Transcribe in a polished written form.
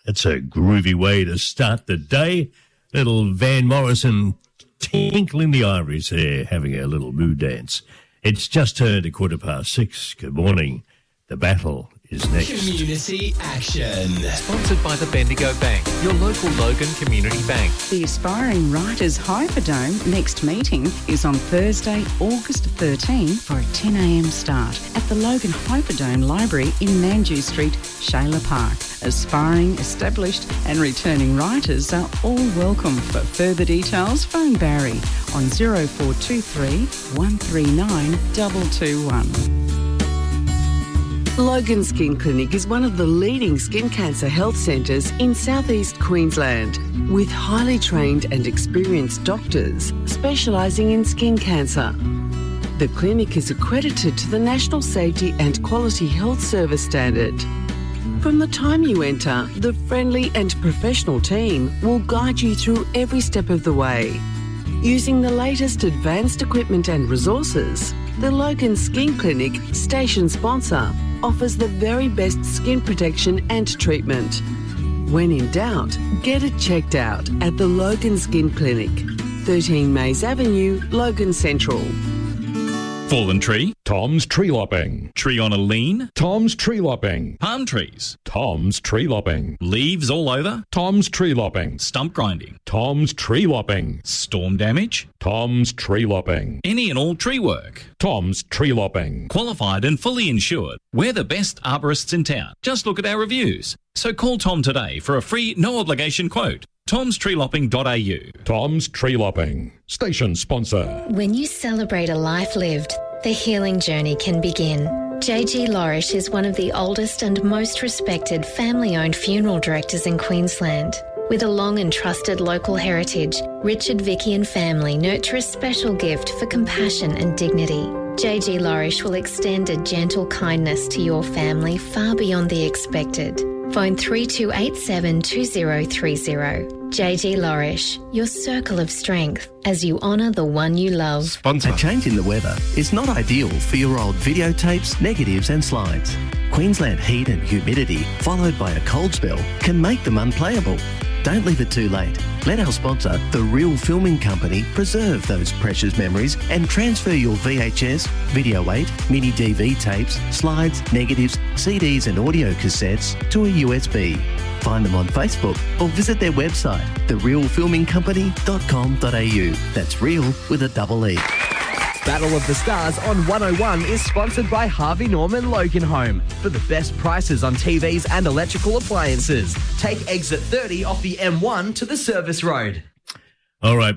That's a groovy way to start the day. Little Van Morrison tinkling the ivories there, having a little mood dance. It's just turned 6:15. Good morning. The battle is next. Community Action. Sponsored by the Bendigo Bank, your local Logan Community Bank. The Aspiring Writers Hyperdome next meeting is on Thursday, August 13 for a 10 a.m. start at the Logan Hyperdome Library in Manju Street, Shayla Park. Aspiring, established and returning writers are all welcome. For further details, phone Barry on 0423 139 221. Logan Skin Clinic is one of the leading skin cancer health centres in southeast Queensland, with highly trained and experienced doctors specialising in skin cancer. The clinic is accredited to the National Safety and Quality Health Service standard. From the time you enter, the friendly and professional team will guide you through every step of the way. Using the latest advanced equipment and resources, the Logan Skin Clinic, station sponsor, offers the very best skin protection and treatment. When in doubt, get it checked out at the Logan Skin Clinic, 13 Mays Avenue, Logan Central. Fallen tree? Tom's Tree Lopping. Tree on a lean? Tom's Tree Lopping. Palm trees? Tom's Tree Lopping. Leaves all over? Tom's Tree Lopping. Stump grinding? Tom's Tree Lopping. Storm damage? Tom's Tree Lopping. Any and all tree work? Tom's Tree Lopping. Qualified and fully insured. We're the best arborists in town. Just look at our reviews. So call Tom today for a free, no-obligation quote. tomstreelopping.au. Tom's Tree Lopping. Station sponsor. When you celebrate a life lived, the healing journey can begin. JG Lorish is one of the oldest and most respected family-owned funeral directors in Queensland. With a long and trusted local heritage, Richard, Vicky and family nurture a special gift for compassion and dignity. JG Lorish will extend a gentle kindness to your family far beyond the expected. Phone 3287 2030. JG Lorish, your circle of strength as you honour the one you love. Sponsor. A change in the weather is not ideal for your old videotapes, negatives and slides. Queensland heat and humidity, followed by a cold spell, can make them unplayable. Don't leave it too late. Let our sponsor, The Real Filming Company, preserve those precious memories and transfer your VHS, Video 8, mini DV tapes, slides, negatives, CDs and audio cassettes to a USB. Find them on Facebook or visit their website, therealfilmingcompany.com.au. That's real with a double E. Battle of the Stars on 101 is sponsored by Harvey Norman Logan Home. For the best prices on TVs and electrical appliances, take exit 30 off the M1 to the service road. All right.